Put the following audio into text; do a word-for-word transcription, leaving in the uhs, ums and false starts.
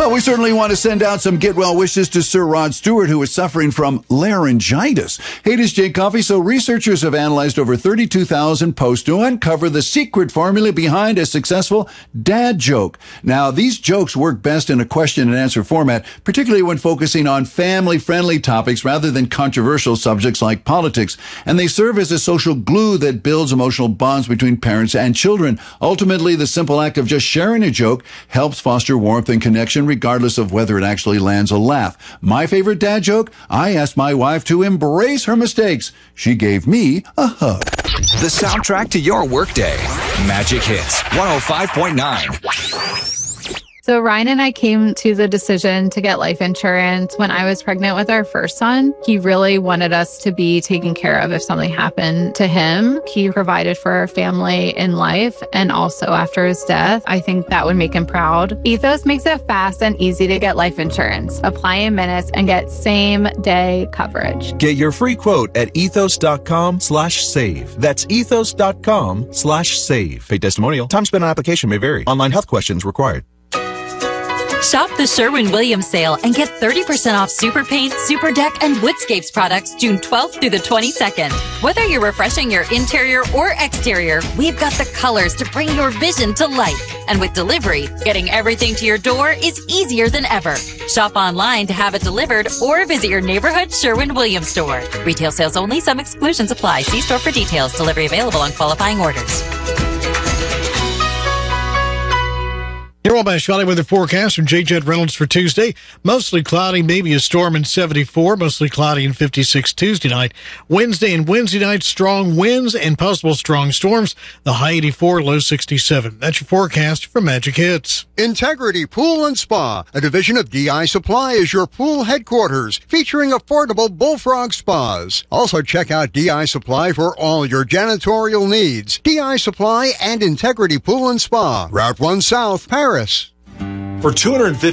Well, we certainly want to send out some get well wishes to Sir Rod Stewart, who is suffering from laryngitis. Hey, this is Jake Coffey. So researchers have analyzed over thirty-two thousand posts to uncover the secret formula behind a successful dad joke. Now, these jokes work best in a question and answer format, particularly when focusing on family-friendly topics rather than controversial subjects like politics. And they serve as a social glue that builds emotional bonds between parents and children. Ultimately, the simple act of just sharing a joke helps foster warmth and connection, regardless of whether it actually lands a laugh. My favorite dad joke? I asked my wife to embrace her mistakes. She gave me a hug. The soundtrack to your workday. Magic Hits one oh five point nine. So Ryan and I came to the decision to get life insurance when I was pregnant with our first son. He really wanted us to be taken care of if something happened to him. He provided for our family in life and also after his death. I think that would make him proud. Ethos makes it fast and easy to get life insurance. Apply in minutes and get same day coverage. Get your free quote at ethos.com slash save. That's ethos.com slash save. Paid testimonial. Time spent on application may vary. Online health questions required. Shop the Sherwin-Williams sale and get thirty percent off Super Paint, Super Deck, and Woodscapes products June twelfth through the twenty-second. Whether you're refreshing your interior or exterior, we've got the colors to bring your vision to life. And with delivery, getting everything to your door is easier than ever. Shop online to have it delivered or visit your neighborhood Sherwin-Williams store. Retail sales only. Some exclusions apply. See store for details. Delivery available on qualifying orders. Your Wabash Valley weather forecast from J Jet Reynolds for Tuesday. Mostly cloudy, maybe a storm in seventy-four. Mostly cloudy and fifty-six Tuesday night. Wednesday and Wednesday night, strong winds and possible strong storms. The high eighty-four, low sixty-seven. That's your forecast from Magic Hits. Integrity Pool and Spa, a division of D I Supply, is your pool headquarters, featuring affordable Bullfrog spas. Also check out D I Supply for all your janitorial needs. D I Supply and Integrity Pool and Spa, Route one South, Paris. For two hundred fifty